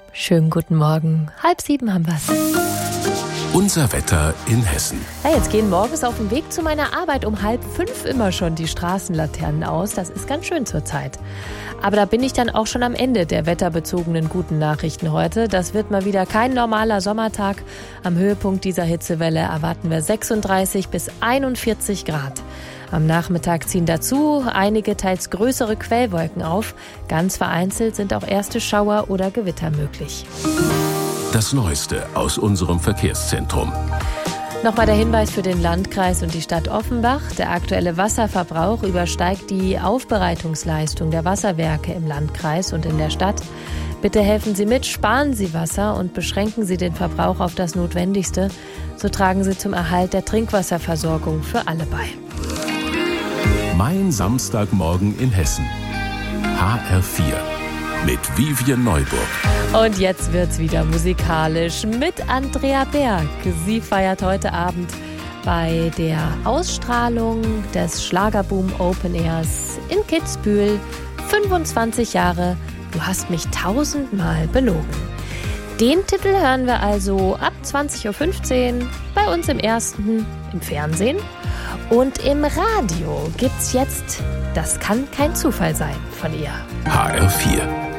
Schönen guten Morgen. 6:30 haben wir's. Unser Wetter in Hessen. Ja, jetzt gehen morgens auf dem Weg zu meiner Arbeit um 4:30 immer schon die Straßenlaternen aus. Das ist ganz schön zur Zeit. Aber da bin ich dann auch schon am Ende der wetterbezogenen guten Nachrichten heute. Das wird mal wieder kein normaler Sommertag. Am Höhepunkt dieser Hitzewelle erwarten wir 36 bis 41 Grad. Am Nachmittag ziehen dazu einige teils größere Quellwolken auf. Ganz vereinzelt sind auch erste Schauer oder Gewitter möglich. Das Neueste aus unserem Verkehrszentrum. Nochmal der Hinweis für den Landkreis und die Stadt Offenbach. Der aktuelle Wasserverbrauch übersteigt die Aufbereitungsleistung der Wasserwerke im Landkreis und in der Stadt. Bitte helfen Sie mit, sparen Sie Wasser und beschränken Sie den Verbrauch auf das Notwendigste. So tragen Sie zum Erhalt der Trinkwasserversorgung für alle bei. Mein Samstagmorgen in Hessen. HR4 mit Vivian Neuburg. Und jetzt wird's wieder musikalisch mit Andrea Berg. Sie feiert heute Abend bei der Ausstrahlung des Schlagerboom Open Airs in Kitzbühel 25 Jahre Du hast mich 1000-mal belogen. Den Titel hören wir also ab 20:15 Uhr bei uns im Ersten im Fernsehen. Und im Radio gibt's jetzt Das kann kein Zufall sein von ihr. HR4